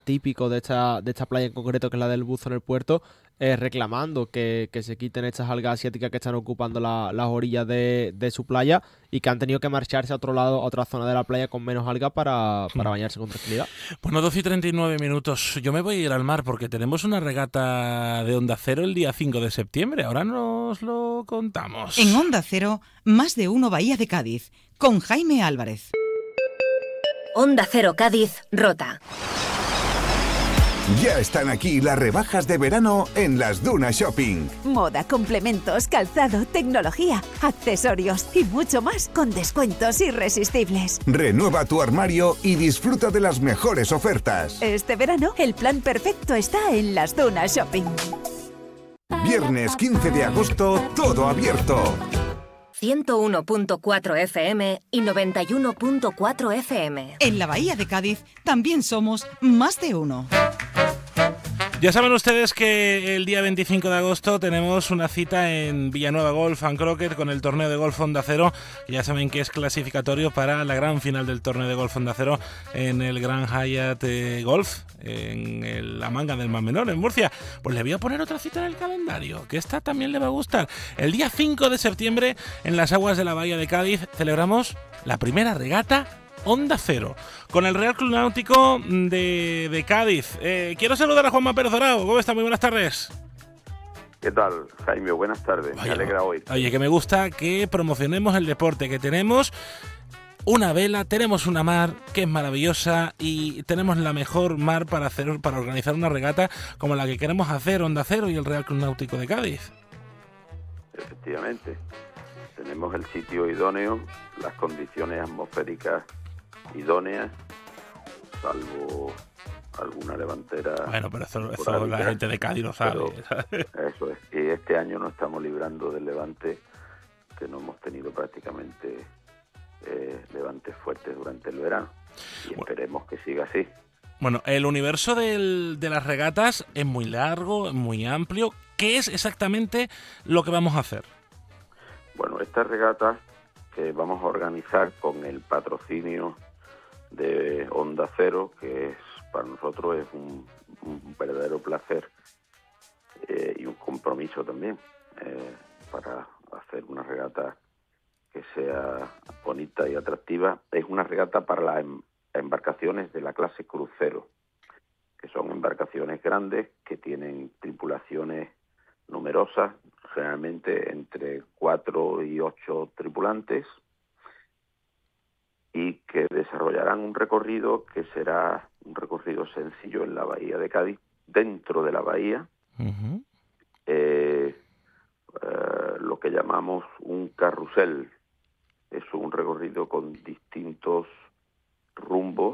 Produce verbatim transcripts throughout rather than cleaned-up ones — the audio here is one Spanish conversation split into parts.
típico de esta, de esta playa en concreto, que es la del buzo en el puerto, eh, reclamando que, que se quiten estas algas asiáticas que están ocupando la- las orillas de, de su playa y que han tenido que marcharse a otro lado, a otra zona de la playa con menos algas para, para bañarse con tranquilidad. Bueno, doce y treinta y nueve minutos. Yo me voy a ir al mar porque tenemos una regata de Onda Cero el día cinco de septiembre. Ahora nos lo contamos. En Onda Cero, más de uno Bahía de Cádiz, con Jaime Álvarez. Onda Cero Cádiz, Rota. Ya están aquí las rebajas de verano en las Dunas Shopping. Moda, complementos, calzado, tecnología, accesorios y mucho más con descuentos irresistibles. Renueva tu armario y disfruta de las mejores ofertas. Este verano, el plan perfecto está en las Dunas Shopping. Viernes quince de agosto, todo abierto. ciento uno punto cuatro F M y noventa y uno punto cuatro F M. En la Bahía de Cádiz también somos más de uno. Ya saben ustedes que el día veinticinco de agosto tenemos una cita en Villanueva Golf and Croquet con el torneo de golf Onda Cero, que ya saben que es clasificatorio para la gran final del torneo de golf Onda Cero en el Gran Hyatt eh, Golf, en el- la Manga del Mar Menor, en Murcia. Pues le voy a poner otra cita en el calendario, que esta también le va a gustar. El día cinco de septiembre, en las aguas de la Bahía de Cádiz, celebramos la primera regata Onda Cero, con el Real Club Náutico de, de Cádiz. Eh, quiero saludar a Juanma Pérez Dorado. ¿Cómo está? Muy buenas tardes. ¿Qué tal, Jaime? Buenas tardes. Oye, Me alegra hoy. Oye, que me gusta que promocionemos el deporte, que tenemos una vela, tenemos una mar que es maravillosa y tenemos la mejor mar para hacer, para organizar una regata como la que queremos hacer Onda Cero y el Real Club Náutico de Cádiz. Efectivamente. Tenemos el sitio idóneo, las condiciones atmosféricas idóneas, salvo alguna levantera. Bueno, pero eso, eso esporádica, la gente de Cádiz lo sabe. pero eso es. Y este año no estamos librando del levante, que no hemos tenido prácticamente eh, levantes fuertes durante el verano. Y esperemos que siga así. Bueno, el universo del- de las regatas es muy largo, es muy amplio. ¿Qué es exactamente lo que vamos a hacer? Bueno, esta regata que vamos a organizar con el patrocinio de Onda Cero, que es para nosotros es un, un verdadero placer eh, y un compromiso también eh, para hacer una regata que sea bonita y atractiva. Es una regata para las em- embarcaciones de la clase crucero, que son embarcaciones grandes que tienen tripulaciones numerosas, generalmente entre cuatro y ocho tripulantes, y que desarrollarán un recorrido que será un recorrido sencillo en la bahía de Cádiz, dentro de la bahía, Uh-huh. eh, eh, lo que llamamos un carrusel. Es un recorrido con distintos rumbos,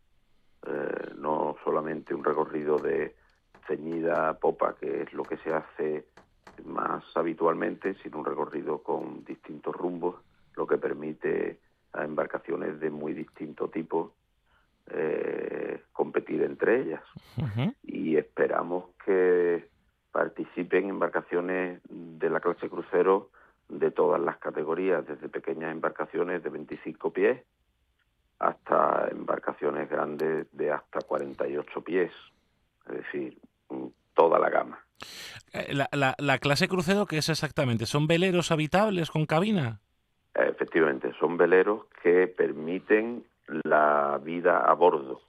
eh, no solamente un recorrido de ceñida a popa, que es lo que se hace más habitualmente, sino un recorrido con distintos rumbos, lo que permite a embarcaciones de muy distinto tipo eh, competir entre ellas. Uh-huh. Y esperamos que participen embarcaciones de la clase crucero de todas las categorías, desde pequeñas embarcaciones de veinticinco pies hasta embarcaciones grandes de hasta cuarenta y ocho pies, es decir, toda la gama. Eh, La, la, la clase crucero, ¿qué es exactamente? ¿Son veleros habitables con cabina? Efectivamente, son veleros que permiten la vida a bordo.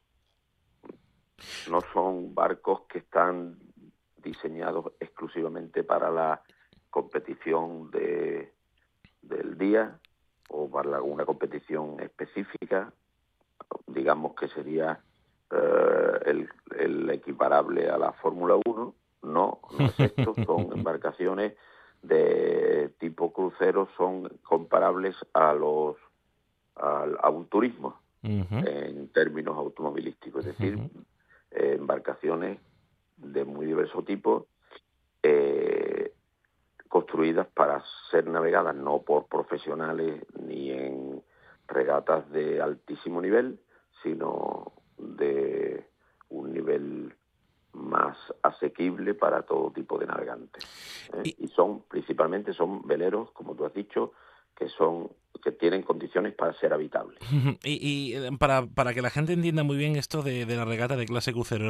No son barcos que están diseñados exclusivamente para la competición de, del día o para alguna competición específica, digamos que sería eh, el, el equiparable a la Fórmula uno. No, no es esto, son embarcaciones de tipo crucero, son comparables a los a, a un turismo Uh-huh. en términos automovilísticos, es decir, Uh-huh. eh, embarcaciones de muy diverso tipo, eh, construidas para ser navegadas no por profesionales ni en regatas de altísimo nivel, sino de un nivel más asequible para todo tipo de navegantes. ¿eh? Y son, principalmente, son veleros, como tú has dicho, que son que tienen condiciones para ser habitables. Y, y para, para que la gente entienda muy bien esto de, de la regata de clase crucero,